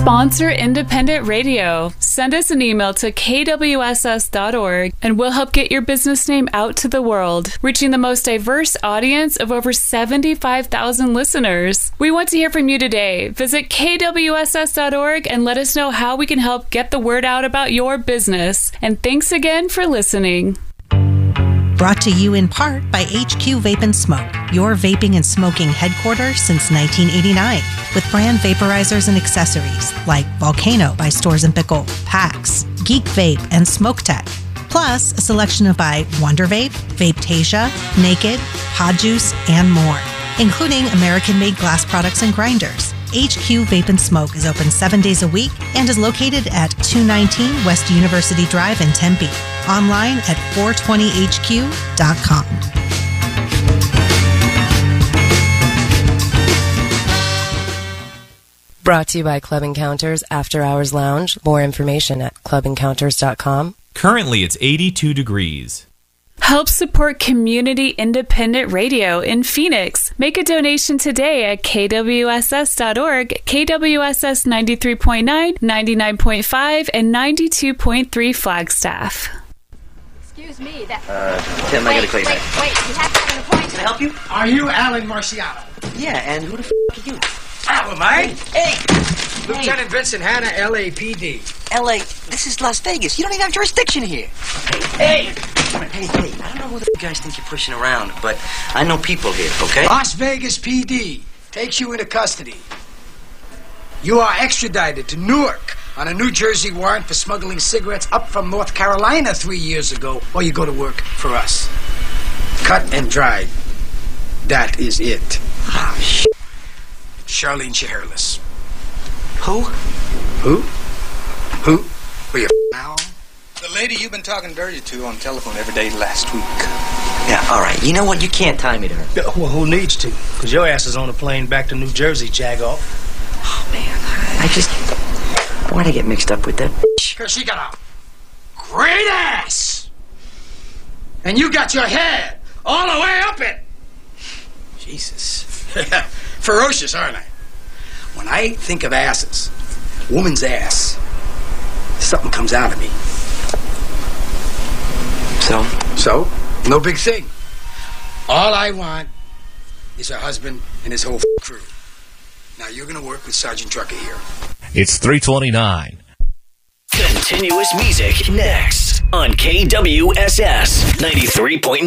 Sponsor independent radio. Send us an email to kwss.org and we'll help get your business name out to the world, reaching the most diverse audience of over 75,000 listeners. We want to hear from you today. Visit kwss.org and let us know how we can help get the word out about your business. And thanks again for listening. Brought to you in part by HQ Vape and Smoke, your vaping and smoking headquarters since 1989, with brand vaporizers and accessories like Volcano by Stores & Pickle, PAX, Geek Vape, and Smoke Tech. Plus, a selection by Wonder Vape, Vapetasia, Naked, Pod Juice, and more, including American-made glass products and grinders. HQ Vape and Smoke is open 7 days a week and is located at 219 West University Drive in Tempe. Online at 420hq.com. Brought to you by Club Encounters After Hours Lounge. More information at clubencounters.com. Currently, it's 82 degrees. Help support community independent radio in Phoenix. Make a donation today at kwss.org, KWSS 93.9, 99.5, and 92.3 Flagstaff. Excuse me, that... Tim, I gotta call you back. Wait, you have to have an appointment. Can I help you? Are you Alan Marciano? Yeah, and who the f*** are you? How am I? Hey! Lieutenant Vincent Hanna, LAPD. L.A., this is Las Vegas. You don't even have jurisdiction here. Hey! Hey, I don't know who the f*** you guys think you're pushing around, but I know people here, okay? Las Vegas PD takes you into custody. You are extradited to Newark on a New Jersey warrant for smuggling cigarettes up from North Carolina 3 years ago, or you go to work for us. Cut and dried. That is it. Oh, shit. Charlene Chehairless. Who? Who? Who? Were you now? The lady you've been talking dirty to on the telephone every day last week. Yeah, all right. You know what? You can't tie me to her. Well, who needs to? Because your ass is on a plane back to New Jersey, Jagoff. Oh, man. Why'd I get mixed up with that bitch? Because she got a great ass. And you got your head all the way up it. Jesus. Ferocious, aren't I? When I think of asses, woman's ass, something comes out of me. So? No big thing. All I want is her husband and his whole crew. Now you're gonna work with Sergeant Trucker here. It's 3:29. Continuous music next on KWSS 93.9.